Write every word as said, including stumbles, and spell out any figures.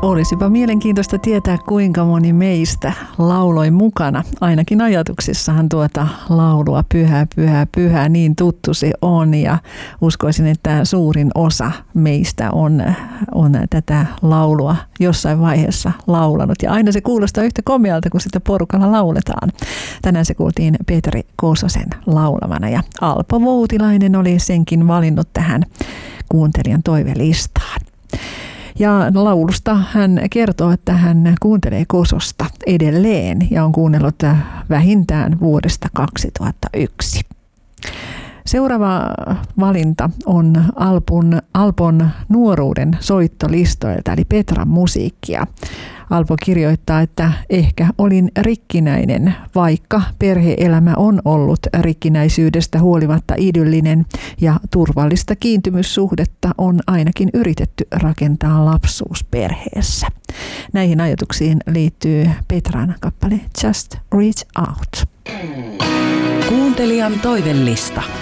Olisipa mielenkiintoista tietää, kuinka moni meistä lauloi mukana. Ainakin ajatuksissahan tuota laulua Pyhä, pyhä, pyhä, niin tuttu se on. Ja uskoisin, että suurin osa meistä on, on tätä laulua jossain vaiheessa laulanut. Ja aina se kuulostaa yhtä komealta, kun sitä porukalla lauletaan. Tänään se kuultiin Petteri Kososen laulamana ja Alpo Voutilainen oli senkin valinnut tähän kuuntelijan toivelistaan. Ja laulusta hän kertoo, että hän kuuntelee Kososta edelleen ja on kuunnellut vähintään vuodesta kaksituhattayksi. Seuraava valinta on Alpon, Alpon nuoruuden soittolistoilta, eli Petran musiikkia. Alpo kirjoittaa, että ehkä olin rikkinäinen, vaikka perhe-elämä on ollut rikkinäisyydestä huolimatta idyllinen ja turvallista kiintymyssuhdetta on ainakin yritetty rakentaa lapsuusperheessä. Näihin ajatuksiin liittyy Petran kappale Just Reach Out. Kuuntelijan toivelista.